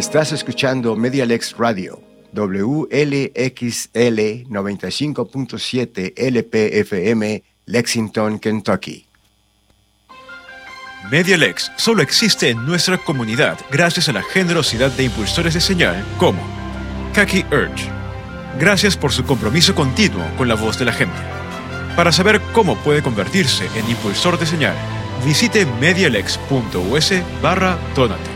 Estás escuchando MediaLex Radio, WLXL 95.7 LPFM, Lexington, Kentucky. MediaLex solo existe en nuestra comunidad gracias a la generosidad de impulsores de señal como Kaki Urge. Gracias por su compromiso continuo con la voz de la gente. Para saber cómo puede convertirse en impulsor de señal, visite medialex.us/donate.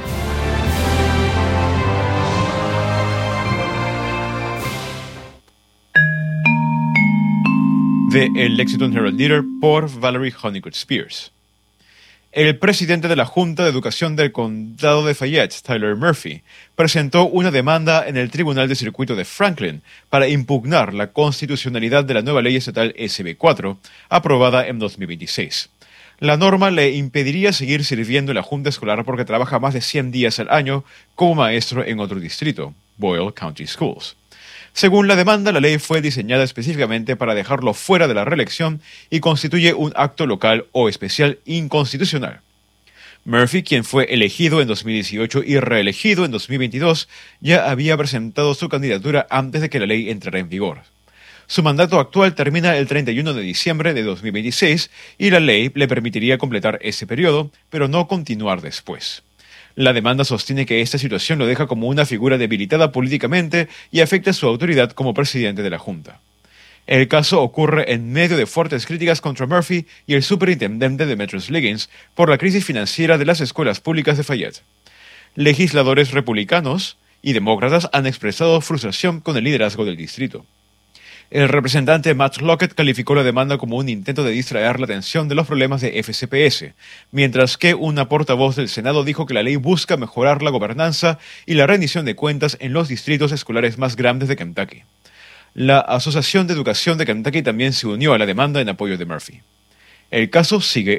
De El Lexington Herald Leader por Valerie Honeycutt Spears. El presidente de la Junta de Educación del Condado de Fayette, Tyler Murphy, presentó una demanda en el Tribunal de Circuito de Franklin para impugnar la constitucionalidad de la nueva ley estatal SB 4, aprobada en 2026. La norma le impediría seguir sirviendo en la Junta Escolar porque trabaja más de 100 días al año como maestro en otro distrito, Boyle County Schools. Según la demanda, la ley fue diseñada específicamente para dejarlo fuera de la reelección y constituye un acto local o especial inconstitucional. Murphy, quien fue elegido en 2018 y reelegido en 2022, ya había presentado su candidatura antes de que la ley entrara en vigor. Su mandato actual termina el 31 de diciembre de 2026 y la ley le permitiría completar ese periodo, pero no continuar después. La demanda sostiene que esta situación lo deja como una figura debilitada políticamente y afecta su autoridad como presidente de la Junta. El caso ocurre en medio de fuertes críticas contra Murphy y el superintendente Demetrius Liggins por la crisis financiera de las escuelas públicas de Fayette. Legisladores republicanos y demócratas han expresado frustración con el liderazgo del distrito. El representante Matt Lockett calificó la demanda como un intento de distraer la atención de los problemas de FCPS, mientras que una portavoz del Senado dijo que la ley busca mejorar la gobernanza y la rendición de cuentas en los distritos escolares más grandes de Kentucky. La Asociación de Educación de Kentucky también se unió a la demanda en apoyo de Murphy. El caso sigue